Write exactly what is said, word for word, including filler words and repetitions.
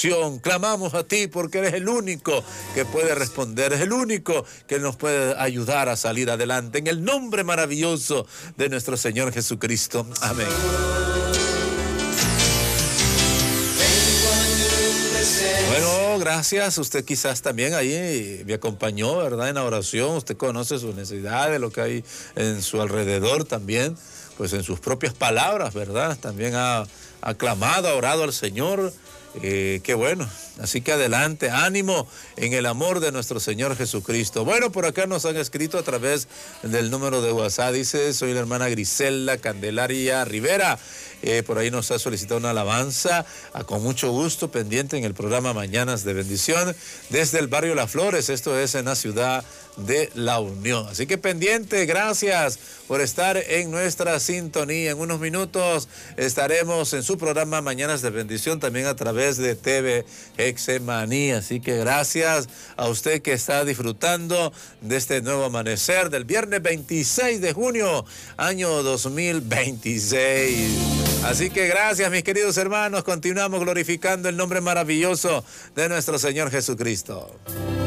Clamamos a ti porque eres el único que puede responder, es el único que nos puede ayudar a salir adelante. En el nombre maravilloso de nuestro Señor Jesucristo. Amén. Bueno, gracias. Usted quizás también ahí me acompañó, ¿verdad? En la oración. Usted conoce sus necesidades, lo que hay en su alrededor también, pues en sus propias palabras, ¿verdad? También ha, ha clamado, ha orado al Señor. Eh, qué bueno, así que adelante, ánimo en el amor de nuestro Señor Jesucristo. Bueno, por acá nos han escrito a través del número de WhatsApp, dice, soy la hermana Griselda Candelaria Rivera, eh, por ahí nos ha solicitado una alabanza, a, con mucho gusto, pendiente en el programa Mañanas de Bendición, desde el barrio Las Flores, esto es en la ciudad de La Unión. Así que pendiente, gracias por estar en nuestra sintonía. En unos minutos estaremos en su programa Mañanas de Bendición, también a través de T V Hexemaní. Así que gracias a usted que está disfrutando de este nuevo amanecer del viernes veintiséis de junio, año dos mil veintiséis. Así que gracias, mis queridos hermanos. Continuamos glorificando el nombre maravilloso de nuestro Señor Jesucristo.